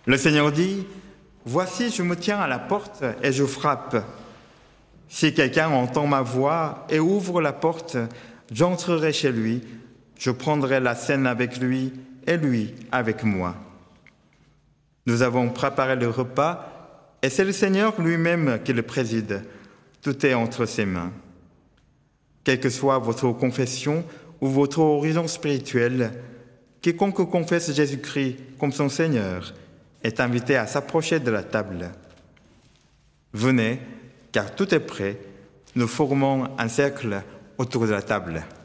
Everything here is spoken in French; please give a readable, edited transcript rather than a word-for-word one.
Le Seigneur dit, « Voici, je me tiens à la porte et je frappe. Si quelqu'un entend ma voix et ouvre la porte, j'entrerai chez lui, je prendrai la cène avec lui et lui avec moi. » Nous avons préparé le repas et c'est le Seigneur lui-même qui le préside. Tout est entre ses mains. Quelle que soit votre confession ou votre horizon spirituel, quiconque confesse Jésus-Christ comme son Seigneur est invité à s'approcher de la table. Venez, car tout est prêt. Nous formons un cercle autour de la table.